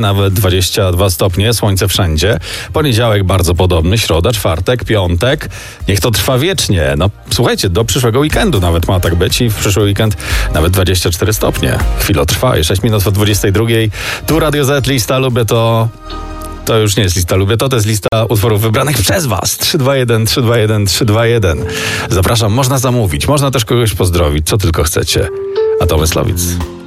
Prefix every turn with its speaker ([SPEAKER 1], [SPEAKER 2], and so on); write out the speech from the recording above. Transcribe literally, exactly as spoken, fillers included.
[SPEAKER 1] Nawet dwadzieścia dwa stopnie, słońce wszędzie. Poniedziałek bardzo podobny, środa, czwartek, piątek. Niech to trwa wiecznie. No słuchajcie, do przyszłego weekendu nawet ma tak być i w przyszły weekend nawet dwadzieścia cztery stopnie. Chwilę trwa i sześć minut po dwudziestej drugiej. Tu Radio Z, lista Lubię To... To już nie jest lista Lubię To, to jest lista utworów wybranych przez was. trzy dwa jeden, trzy dwa jeden, trzy dwa jeden. Zapraszam, można zamówić, można też kogoś pozdrowić, co tylko chcecie. A to Myslowic.